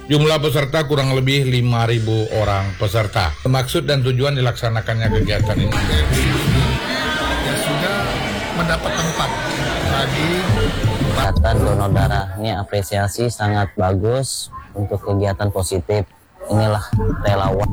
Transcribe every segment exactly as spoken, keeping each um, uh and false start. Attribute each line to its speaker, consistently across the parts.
Speaker 1: Jumlah peserta kurang lebih lima ribu orang peserta. Maksud dan tujuan dilaksanakannya kegiatan ini
Speaker 2: ya sudah mendapat tempat bagi
Speaker 3: kegiatan donor darah. Ini apresiasi sangat bagus untuk kegiatan positif. Inilah relawan.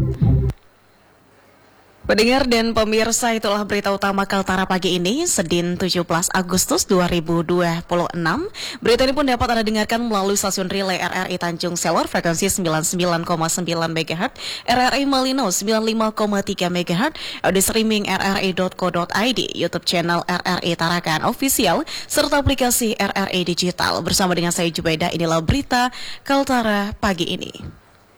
Speaker 4: Pendengar dan pemirsa, itulah berita utama Kaltara pagi ini, Senin tujuh belas Agustus dua ribu dua puluh enam. Berita ini pun dapat Anda dengarkan melalui stasiun relay R R I Tanjung Selor, frekuensi sembilan puluh sembilan koma sembilan megahertz, R R I Malino sembilan puluh lima koma tiga megahertz, audio streaming r r i dot co dot i d, YouTube channel R R I Tarakan Official, serta aplikasi R R I Digital. Bersama dengan saya Jubaida, inilah berita Kaltara pagi ini.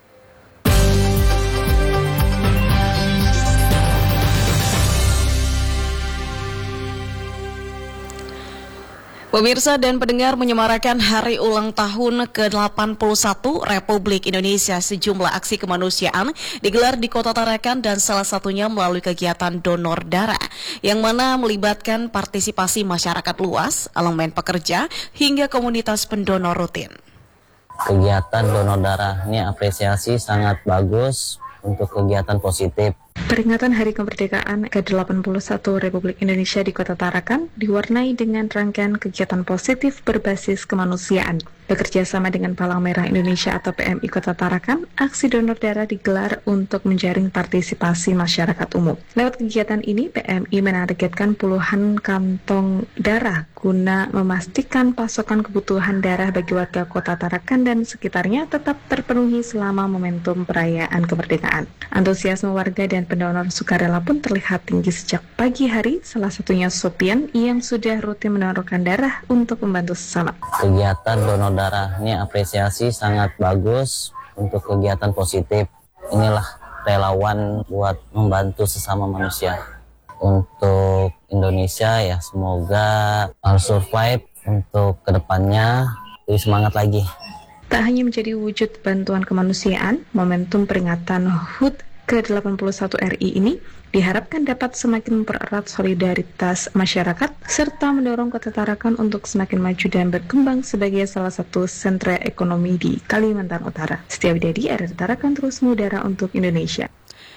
Speaker 4: Pemirsa dan pendengar, menyemarakan hari ulang tahun ke delapan puluh satu Republik Indonesia, sejumlah aksi kemanusiaan digelar di Kota Tarakan dan salah satunya melalui kegiatan donor darah yang mana melibatkan partisipasi masyarakat luas, elemen pekerja hingga komunitas pendonor rutin.
Speaker 3: Kegiatan donor darah ini apresiasi sangat bagus untuk kegiatan positif.
Speaker 5: Peringatan Hari Kemerdekaan ke delapan puluh satu Republik Indonesia di Kota Tarakan diwarnai dengan rangkaian kegiatan positif berbasis kemanusiaan. Bekerja sama dengan Palang Merah Indonesia atau P M I Kota Tarakan, aksi donor darah digelar untuk menjaring partisipasi masyarakat umum. Lewat kegiatan ini, P M I menargetkan puluhan kantong darah guna memastikan pasokan kebutuhan darah bagi warga Kota Tarakan dan sekitarnya tetap terpenuhi selama momentum perayaan kemerdekaan. Antusiasme warga dan pendonor sukarela pun terlihat tinggi sejak pagi hari, salah satunya Sopian yang sudah rutin mendonorkan darah untuk membantu sesama.
Speaker 3: Kegiatan donor darah ini apresiasi sangat bagus untuk kegiatan positif. Inilah relawan buat membantu sesama manusia. Untuk Indonesia ya semoga harus survive untuk kedepannya, lebih semangat lagi.
Speaker 5: Tak hanya menjadi wujud bantuan kemanusiaan, momentum peringatan H U T ke delapan puluh satu R I ini diharapkan dapat semakin mempererat solidaritas masyarakat serta mendorong Kota Tarakan untuk semakin maju dan berkembang sebagai salah satu sentra ekonomi di Kalimantan Utara. Setia Widadi, R R I Tarakan, terus mengudara untuk Indonesia.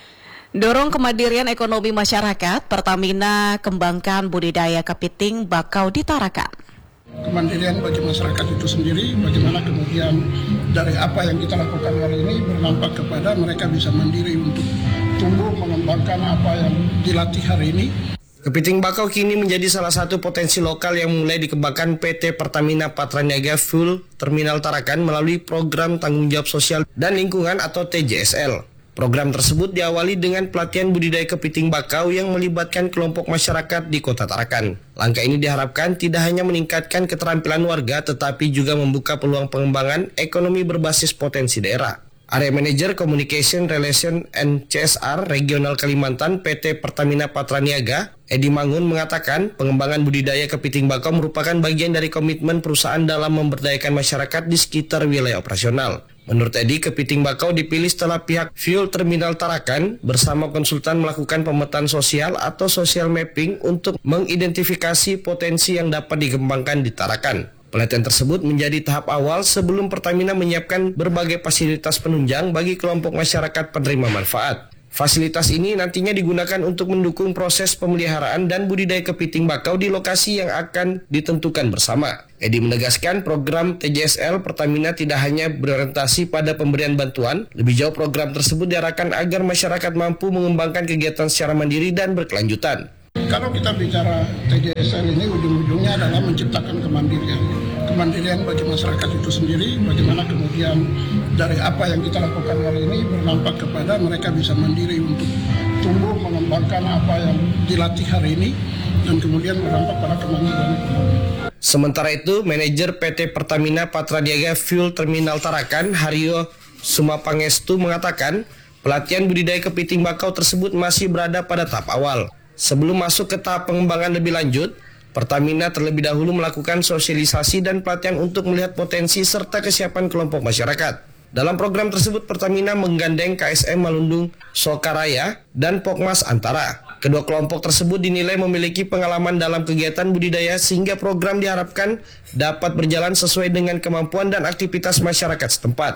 Speaker 4: Dorong kemandirian ekonomi masyarakat, Pertamina kembangkan budidaya kepiting bakau di Tarakan.
Speaker 2: Kemandirian bagi masyarakat itu sendiri, bagaimana kemudian dari apa yang kita lakukan hari ini berdampak kepada mereka bisa mandiri untuk tumbuh mengembangkan apa yang dilatih hari ini.
Speaker 6: Kepiting bakau kini menjadi salah satu potensi lokal yang mulai dikembangkan P T Pertamina Patraniaga Fuel Terminal Tarakan melalui program tanggung jawab sosial dan lingkungan atau T J S L. Program tersebut diawali dengan pelatihan budidaya kepiting bakau yang melibatkan kelompok masyarakat di Kota Tarakan. Langkah ini diharapkan tidak hanya meningkatkan keterampilan warga, tetapi juga membuka peluang pengembangan ekonomi berbasis potensi daerah. Area Manager Communication Relation and C S R Regional Kalimantan P T Pertamina Patraniaga, Edi Mangun, mengatakan pengembangan budidaya kepiting bakau merupakan bagian dari komitmen perusahaan dalam memberdayakan masyarakat di sekitar wilayah operasional. Menurut Edi, kepiting bakau dipilih setelah pihak Fuel Terminal Tarakan bersama konsultan melakukan pemetaan sosial atau social mapping untuk mengidentifikasi potensi yang dapat dikembangkan di Tarakan. Pelatihan tersebut menjadi tahap awal sebelum Pertamina menyiapkan berbagai fasilitas penunjang bagi kelompok masyarakat penerima manfaat. Fasilitas ini nantinya digunakan untuk mendukung proses pemeliharaan dan budidaya kepiting bakau di lokasi yang akan ditentukan bersama. Edi menegaskan program T J S L Pertamina tidak hanya berorientasi pada pemberian bantuan, lebih jauh program tersebut diarahkan agar masyarakat mampu mengembangkan kegiatan secara mandiri dan berkelanjutan.
Speaker 2: Kalau kita bicara T J S L ini ujung-ujungnya adalah menciptakan kemandirian. Kemandirian bagi masyarakat itu sendiri, bagaimana kemudian dari apa yang kita lakukan hari ini berdampak kepada mereka bisa mandiri untuk tumbuh mengembangkan apa yang dilatih hari ini dan kemudian berdampak pada kemandirian ekonomi.
Speaker 6: Sementara itu, Manajer P T Pertamina Patraniaga Fuel Terminal Tarakan, Haryo Sumapangestu, mengatakan pelatihan budidaya kepiting bakau tersebut masih berada pada tahap awal. Sebelum masuk ke tahap pengembangan lebih lanjut, Pertamina terlebih dahulu melakukan sosialisasi dan pelatihan untuk melihat potensi serta kesiapan kelompok masyarakat. Dalam program tersebut, Pertamina menggandeng K S M Malundung Sokaraya dan Pokmas Antara. Kedua kelompok tersebut dinilai memiliki pengalaman dalam kegiatan budidaya sehingga program diharapkan dapat berjalan sesuai dengan kemampuan dan aktivitas masyarakat setempat.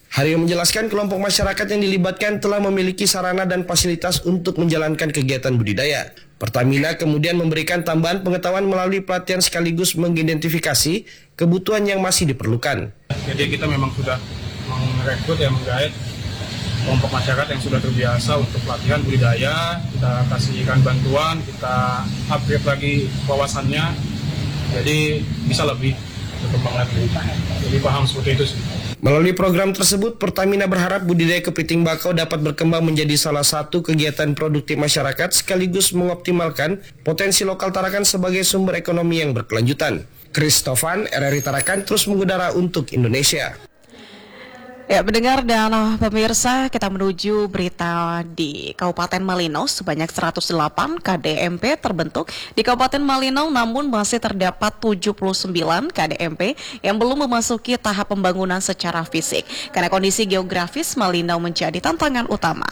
Speaker 6: Haryo menjelaskan kelompok masyarakat yang dilibatkan telah memiliki sarana dan fasilitas untuk menjalankan kegiatan budidaya. Pertamina kemudian memberikan tambahan pengetahuan melalui pelatihan sekaligus mengidentifikasi kebutuhan yang masih diperlukan.
Speaker 7: Jadi kita memang sudah merekrut ya menggait kelompok masyarakat yang sudah terbiasa untuk pelatihan budidaya, kita kasihkan bantuan, kita upgrade lagi wawasannya, jadi bisa lebih berkembang lagi. Jadi paham seperti itu sih.
Speaker 6: Melalui program tersebut, Pertamina berharap budidaya kepiting bakau dapat berkembang menjadi salah satu kegiatan produktif masyarakat sekaligus mengoptimalkan potensi lokal Tarakan sebagai sumber ekonomi yang berkelanjutan. Christofan, R R I Tarakan terus mengudara untuk Indonesia.
Speaker 4: Ya, mendengar dan pemirsa, kita menuju berita di Kabupaten Malinau. Sebanyak seratus delapan K D M P terbentuk di Kabupaten Malinau, namun masih terdapat tujuh puluh sembilan K D M P yang belum memasuki tahap pembangunan secara fisik karena kondisi geografis Malinau menjadi tantangan utama.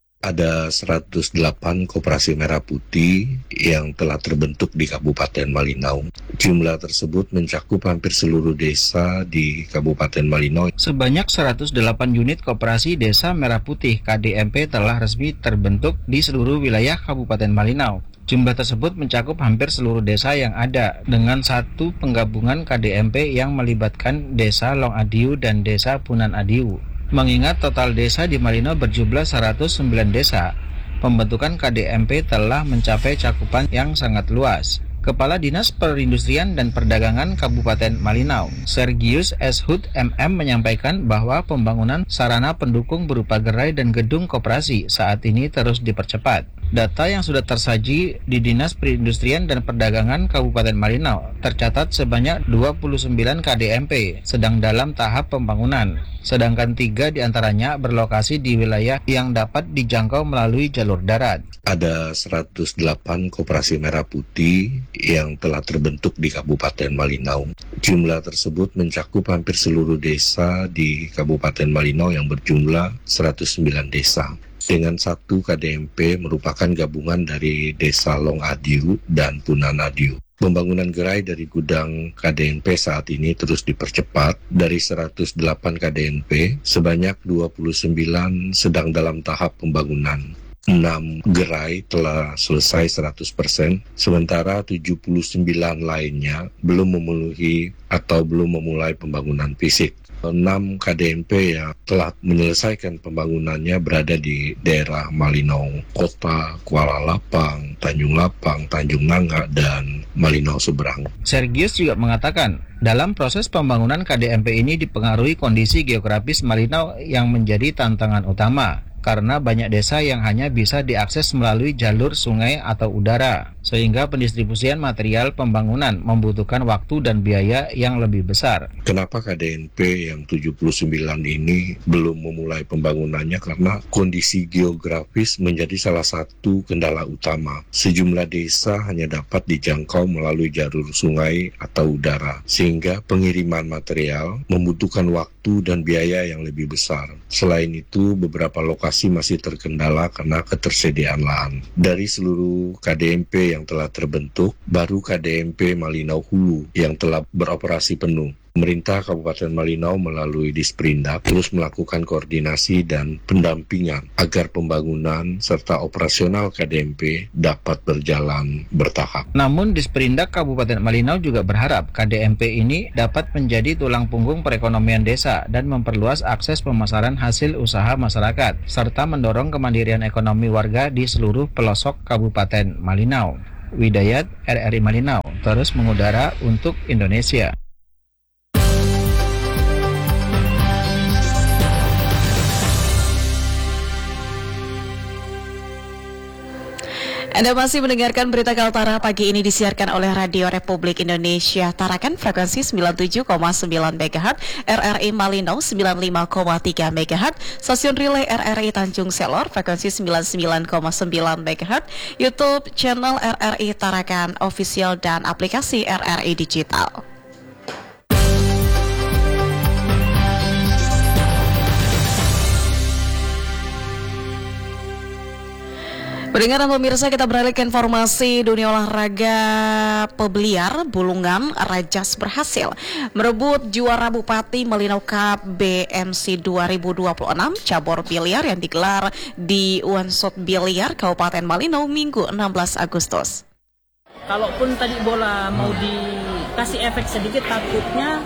Speaker 8: Ada seratus delapan koperasi merah putih yang telah terbentuk di Kabupaten Malinau. Jumlah tersebut mencakup hampir seluruh desa di Kabupaten Malinau.
Speaker 9: Sebanyak seratus delapan unit koperasi desa merah putih K D M P telah resmi terbentuk di seluruh wilayah Kabupaten Malinau. Jumlah tersebut mencakup hampir seluruh desa yang ada dengan satu penggabungan K D M P yang melibatkan Desa Long Adiu dan Desa Punan Adiu. Mengingat total desa di Malinau berjumlah seratus sembilan desa, pembentukan K D M P telah mencapai cakupan yang sangat luas. Kepala Dinas Perindustrian dan Perdagangan Kabupaten Malinau, Sergius S. Hud M M menyampaikan bahwa pembangunan sarana pendukung berupa gerai dan gedung koperasi saat ini terus dipercepat. Data yang sudah tersaji di Dinas Perindustrian dan Perdagangan Kabupaten Malinau tercatat sebanyak dua puluh sembilan K D M P sedang dalam tahap pembangunan, sedangkan tiga diantaranya berlokasi di wilayah yang dapat dijangkau melalui jalur darat.
Speaker 8: Ada seratus delapan koperasi merah putih yang telah terbentuk di Kabupaten Malinau. Jumlah tersebut mencakup hampir seluruh desa di Kabupaten Malinau yang berjumlah seratus sembilan desa. Dengan satu K D M P merupakan gabungan dari Desa Long Adiu dan Punan Adiu. Pembangunan gerai dari gudang K D M P saat ini terus dipercepat. Dari seratus delapan K D M P, sebanyak dua puluh sembilan sedang dalam tahap pembangunan. enam gerai telah selesai seratus persen, sementara tujuh puluh sembilan lainnya belum memenuhi atau belum memulai pembangunan fisik. enam K D M P yang telah menyelesaikan pembangunannya berada di daerah Malinau Kota, Kuala Lapang, Tanjung Lapang, Tanjung Nangga, dan Malinau Seberang.
Speaker 9: Sergius juga mengatakan, dalam proses pembangunan K D M P ini dipengaruhi kondisi geografis Malinau yang menjadi tantangan utama. Karena banyak desa yang hanya bisa diakses melalui jalur sungai atau udara, sehingga pendistribusian material pembangunan membutuhkan waktu dan biaya yang lebih besar.
Speaker 8: Kenapa K D N P yang tujuh puluh sembilan ini belum memulai pembangunannya? Karena kondisi geografis menjadi salah satu kendala utama. Sejumlah desa hanya dapat dijangkau melalui jalur sungai atau udara, sehingga pengiriman material membutuhkan waktu dan biaya yang lebih besar. Selain itu, beberapa lokasi masih terkendala karena ketersediaan lahan. Dari seluruh K D M P yang telah terbentuk, baru K D M P Malinau Hulu yang telah beroperasi penuh. Pemerintah Kabupaten Malinau melalui Disperindak terus melakukan koordinasi dan pendampingan agar pembangunan serta operasional K D M P dapat berjalan bertahap.
Speaker 9: Namun Disperindak Kabupaten Malinau juga berharap K D M P ini dapat menjadi tulang punggung perekonomian desa dan memperluas akses pemasaran hasil usaha masyarakat, serta mendorong kemandirian ekonomi warga di seluruh pelosok Kabupaten Malinau. Widayat, R R I Malinau, terus mengudara untuk Indonesia.
Speaker 4: Anda masih mendengarkan berita Kaltara pagi ini disiarkan oleh Radio Republik Indonesia Tarakan frekuensi sembilan puluh tujuh koma sembilan megahertz, R R I Malinau sembilan puluh lima koma tiga megahertz, stasiun relay R R I Tanjung Selor frekuensi sembilan puluh sembilan koma sembilan megahertz, YouTube channel R R I Tarakan Official dan aplikasi R R I Digital. Pendengar dan pemirsa, kita beralih ke informasi dunia olahraga pebeliar Bulungan. Rajas berhasil merebut juara Bupati Malinau Cup B M C dua ribu dua puluh enam cabur biliar yang digelar di Wansut Biliar Kabupaten Malinau Minggu enam belas Agustus.
Speaker 10: Kalaupun tadi bola mau dikasih efek sedikit, takutnya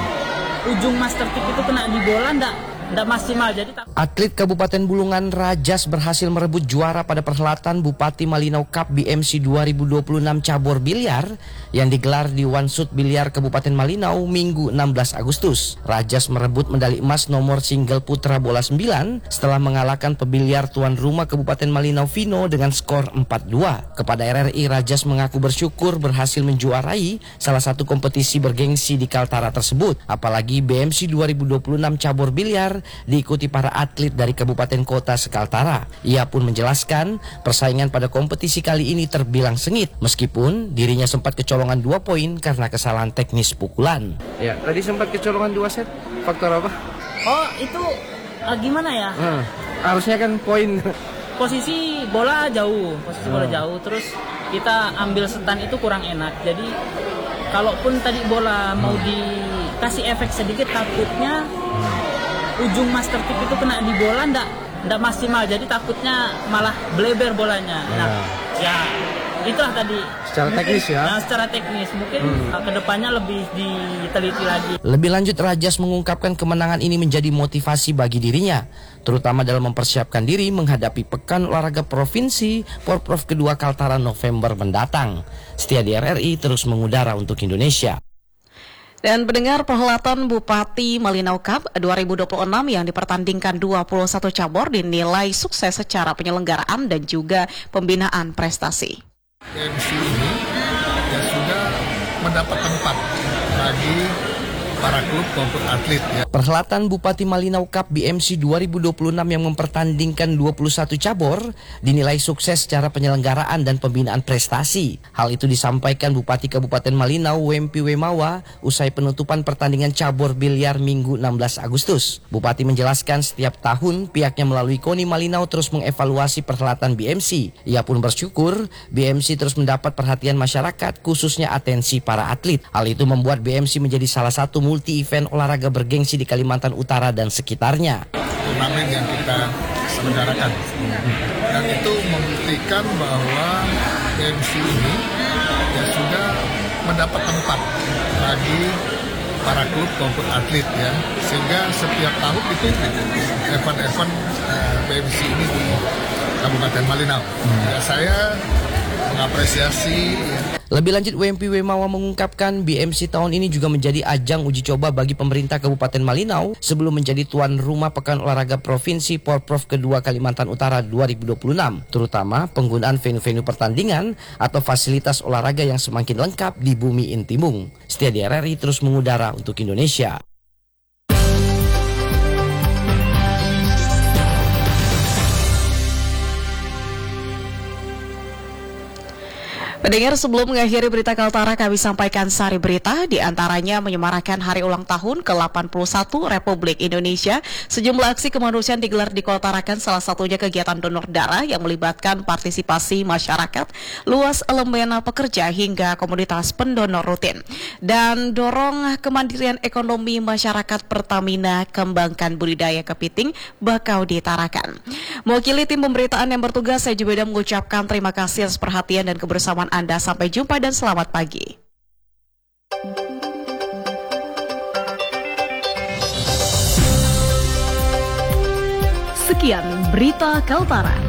Speaker 10: ujung master tip itu kena di bola, ndak Tidak maksimal, jadi tak...
Speaker 6: Atlet Kabupaten Bulungan Rajas berhasil merebut juara pada perhelatan Bupati Malinau Cup B M C dua ribu dua puluh enam cabur biliar yang digelar di Wansut Biliar Kabupaten Malinau Minggu enam belas Agustus. Rajas merebut medali emas nomor single putra bola sembilan setelah mengalahkan pebiliar tuan rumah Kabupaten Malinau Vino dengan skor empat dua. Kepada R R I, Rajas mengaku bersyukur berhasil menjuarai salah satu kompetisi bergengsi di Kaltara tersebut. Apalagi B M C dua ribu dua puluh enam cabur biliar diikuti para atlet dari kabupaten kota sekaltara. Ia pun menjelaskan persaingan pada kompetisi kali ini terbilang sengit meskipun dirinya sempat kecolongan dua poin karena kesalahan teknis pukulan.
Speaker 11: Ya, tadi sempat kecolongan dua set. Faktor apa?
Speaker 10: Oh, itu uh, gimana ya?
Speaker 11: Hmm, harusnya kan poin.
Speaker 10: Posisi bola jauh, posisi hmm. bola jauh. Terus kita ambil setan itu kurang enak. Jadi kalaupun tadi bola mau dikasih efek sedikit, takutnya ujung master tip itu kena di bola, ndak ndak maksimal, jadi takutnya malah bleber bolanya. Nah, ya itulah tadi.
Speaker 11: Secara
Speaker 10: mungkin,
Speaker 11: teknis ya.
Speaker 10: Nah, secara teknis mungkin hmm. kedepannya lebih diteliti lagi.
Speaker 6: Lebih lanjut, Rajas mengungkapkan kemenangan ini menjadi motivasi bagi dirinya, terutama dalam mempersiapkan diri menghadapi Pekan Olahraga Provinsi Porprov kedua Kaltara November mendatang. Setia di R R I terus mengudara untuk Indonesia.
Speaker 4: Dan pendengar, perhelatan Bupati Malinau Cup dua ribu dua puluh enam yang dipertandingkan dua puluh satu cabur dinilai sukses secara penyelenggaraan dan juga pembinaan prestasi.
Speaker 2: B M C ini ya sudah mendapat tempat bagi para klub maupun atlet ya.
Speaker 6: Perhelatan Bupati Malinau Cup B M C dua ribu dua puluh enam yang mempertandingkan dua puluh satu cabur dinilai sukses secara penyelenggaraan dan pembinaan prestasi. Hal itu disampaikan Bupati Kabupaten Malinau Wempi Wemawa usai penutupan pertandingan cabur biliar Minggu enam belas Agustus. Bupati menjelaskan setiap tahun pihaknya melalui KONI Malinau terus mengevaluasi perhelatan B M C. Ia pun bersyukur B M C terus mendapat perhatian masyarakat, khususnya atensi para atlet. Hal itu membuat B M C menjadi salah satu multi event olahraga bergengsi di Kalimantan Utara dan sekitarnya.
Speaker 2: Turnamen yang kita selenggarakan dan itu membuktikan bahwa B M C ini ya sudah mendapat tempat bagi para klub maupun atlet ya, sehingga setiap tahun itu event-event uh, B M C ini di Kabupaten Malinau. Hmm. Ya, saya mengapresiasi ya.
Speaker 6: Lebih lanjut, W M P Wemawa mengungkapkan B M C tahun ini juga menjadi ajang uji coba bagi pemerintah Kabupaten Malinau sebelum menjadi tuan rumah Pekan Olahraga Provinsi Porprov kedua Kalimantan Utara dua ribu dua puluh enam, terutama penggunaan venue-venue pertandingan atau fasilitas olahraga yang semakin lengkap di bumi Intimung. Setia di R R I terus mengudara untuk Indonesia.
Speaker 4: Pendengar, sebelum mengakhiri berita Kaltara, kami sampaikan sari berita, di antaranya menyemarakan hari ulang tahun ke delapan puluh satu Republik Indonesia. Sejumlah aksi kemanusiaan digelar di Kota Tarakan, salah satunya kegiatan donor darah yang melibatkan partisipasi masyarakat, luas elemen pekerja hingga komunitas pendonor rutin. Dan dorong kemandirian ekonomi masyarakat Pertamina, kembangkan budidaya kepiting bakau di Tarakan. Mewakili tim pemberitaan yang bertugas, saya juga mengucapkan terima kasih atas perhatian dan kebersamaan Anda. Sampai jumpa dan selamat pagi.
Speaker 12: Sekian berita Kaltara.